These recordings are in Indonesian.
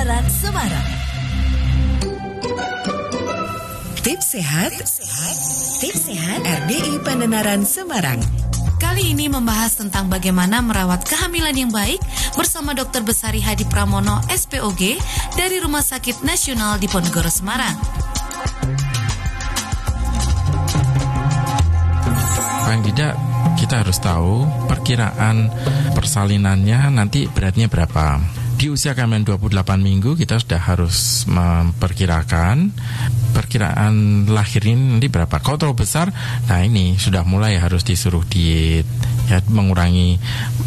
Pandanaran Semarang. Tips sehat RDI Pandanaran Semarang. Kali ini membahas tentang bagaimana merawat kehamilan yang baik bersama Dr. Besari Hadi Pramono, SPOG, dari Rumah Sakit Nasional Diponegoro, Semarang. Paling tidak kita harus tahu perkiraan persalinannya nanti beratnya berapa. Di usia kehamilan 28 minggu kita sudah harus memperkirakan perkiraan lahirnya nanti berapa. Kalau terlalu besar, nah ini sudah mulai harus disuruh diet, ya, mengurangi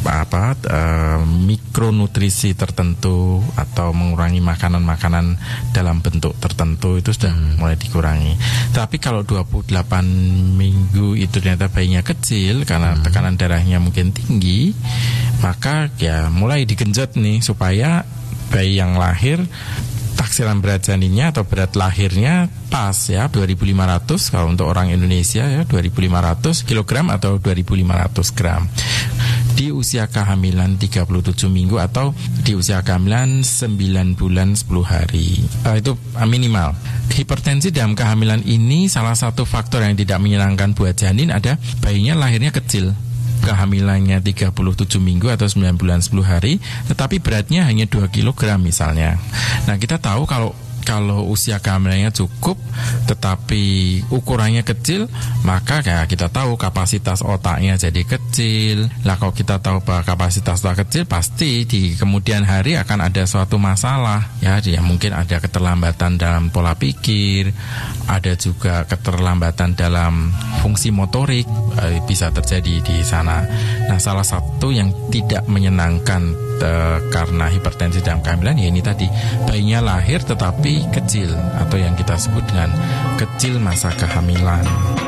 mikronutrisi tertentu atau mengurangi makanan-makanan dalam bentuk tertentu, itu sudah mulai dikurangi. Tapi kalau 28 minggu itu ternyata bayinya kecil karena tekanan darahnya mungkin tinggi, maka ya mulai digenjot nih supaya bayi yang lahir taksiran berat janinnya atau berat lahirnya pas ya 2.500 kalau untuk orang Indonesia ya 2.500 kg atau 2.500 gram di usia kehamilan 37 minggu atau di usia kehamilan 9 bulan 10 hari. Itu minimal. Hipertensi dalam kehamilan ini salah satu faktor yang tidak menyenangkan buat janin ada bayinya lahirnya kecil. Kehamilannya 37 minggu atau 9 bulan 10 hari, tetapi beratnya hanya 2 kg misalnya. Nah, kita tahu kalau usia kehamilannya cukup tetapi ukurannya kecil, maka kayak kita tahu kapasitas otaknya jadi kecil. Lah kalau kita tahu bahwa kapasitas otak kecil, pasti di kemudian hari akan ada suatu masalah. Ya, mungkin ada keterlambatan dalam pola pikir, ada juga keterlambatan dalam fungsi motorik bisa terjadi di sana. Nah, salah satu yang tidak menyenangkan karena hipertensi dalam kehamilan ya ini tadi, bayinya lahir tetapi kecil atau yang kita sebut dengan kecil masa kehamilan.